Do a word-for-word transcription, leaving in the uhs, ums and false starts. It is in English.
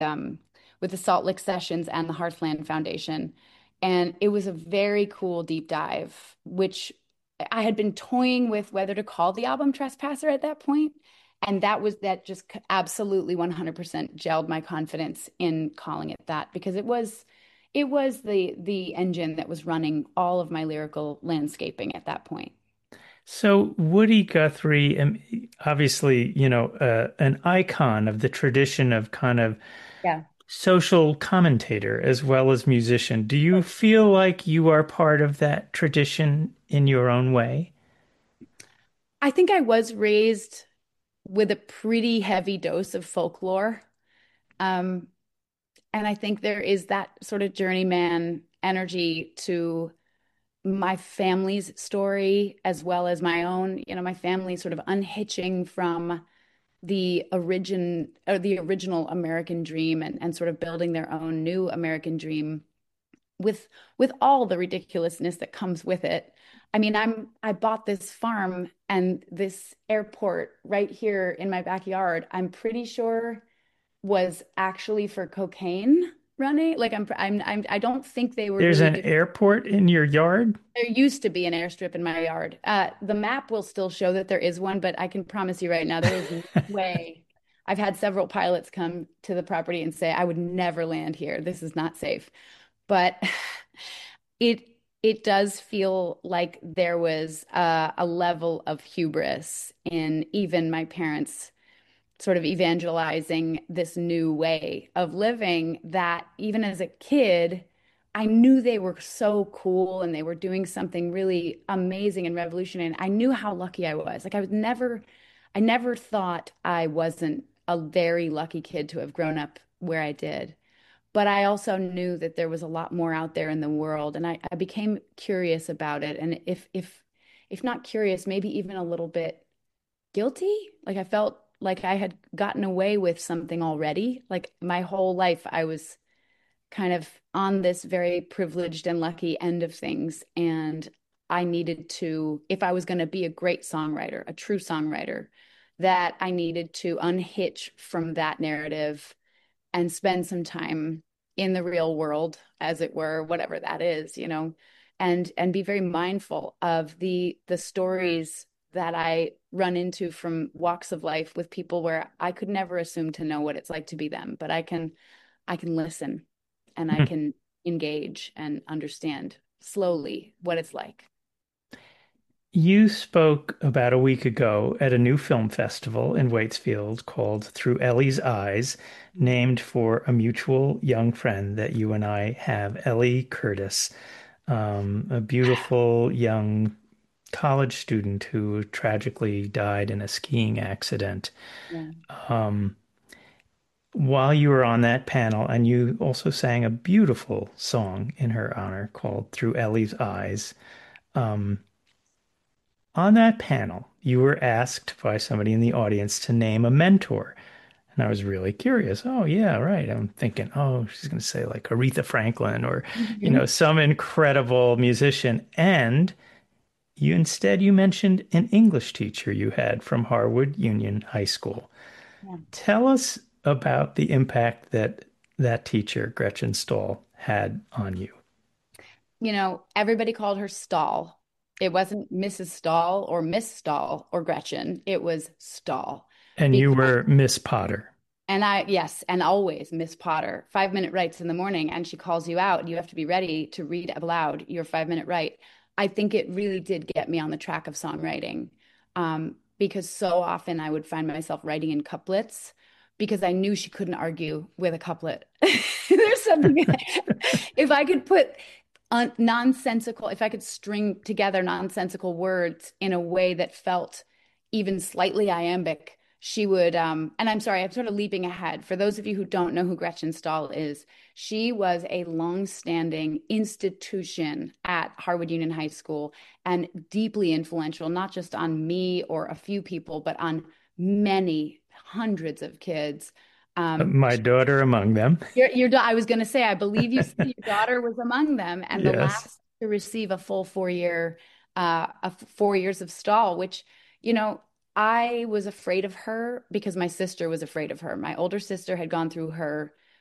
um, with the Salt Lick Sessions and the Heartland Foundation. And it was a very cool deep dive, which I had been toying with whether to call the album Trespasser at that point. And that was that just absolutely one hundred percent gelled my confidence in calling it that because it was it was the the engine that was running all of my lyrical landscaping at that point. So Woody Guthrie, um, obviously, you know, uh, an icon of the tradition of kind of Yeah. social commentator as well as musician. Do you feel like you are part of that tradition in your own way? I think I was raised with a pretty heavy dose of folklore. Um, and I think there is that sort of journeyman energy to my family's story as well as my own. You know, my family sort of unhitching from the origin or the original American dream and, and sort of building their own new American dream with with all the ridiculousness that comes with it. I mean, I'm I bought this farm and this airport right here in my backyard. I'm pretty sure was actually for cocaine running. Like I'm I'm, I'm I don't think they were There's really an doing. airport in your yard? There used to be an airstrip in my yard. Uh, the map will still show that there is one, but I can promise you right now, there is no way. I've had several pilots come to the property and say, I would never land here. This is not safe. But it it does feel like there was a, a level of hubris in even my parents sort of evangelizing this new way of living that even as a kid, I knew they were so cool and they were doing something really amazing and revolutionary. And I knew how lucky I was. Like I was never, I never thought I wasn't a very lucky kid to have grown up where I did. But I also knew that there was a lot more out there in the world, and I, I became curious about it. And if if if not curious, maybe even a little bit guilty. Like I felt like I had gotten away with something already. Like my whole life, I was kind of on this very privileged and lucky end of things. And I needed to, if I was going to be a great songwriter, a true songwriter, that I needed to unhitch from that narrative and spend some time in the real world, as it were, whatever that is, you know, and and be very mindful of the the stories that I run into from walks of life with people where I could never assume to know what it's like to be them, but I can I can listen and I can engage and understand slowly what it's like. You spoke about a week ago at a new film festival in Waitsfield called Through Ellie's Eyes, named for a mutual young friend that you and I have, Ellie Curtis, um, a beautiful young college student who tragically died in a skiing accident. Yeah. Um, while you were on that panel, and you also sang a beautiful song in her honor called Through Ellie's Eyes. Um, On that panel, you were asked by somebody in the audience to name a mentor. And I was really curious. Oh, yeah, right. I'm thinking, oh, she's going to say like Aretha Franklin or, you know, Mhm. some incredible musician. And you instead, you mentioned an English teacher you had from Harwood Union High School. Yeah. Tell us about the impact that that teacher, Gretchen Stahl, had on you. You know, everybody called her Stahl. It wasn't Missus Stahl or Miss Stahl or Gretchen. It was Stahl. And you Because, were Miss Potter. and I, yes, and always Miss Potter, five minute rights in the morning, and she calls you out. You have to be ready to read aloud your five minute right. I think it really did get me on the track of songwriting, um, because so often I would find myself writing in couplets because I knew she couldn't argue with a couplet. There's something, if I could put un nonsensical, if I could string together nonsensical words in a way that felt even slightly iambic, she would, um, and I'm sorry, I'm sort of leaping ahead. For those of you who don't know who Gretchen Stahl is, she was a long-standing institution at Harwood Union High School and deeply influential, not just on me or a few people, but on many hundreds of kids. Um, My daughter among them. your, your, da- I was going to say, I believe you said your daughter was among them, and the Yes. last to receive a full four year, uh, a f- four years of stall, which, you know, I was afraid of her because my sister was afraid of her. My older sister had gone through her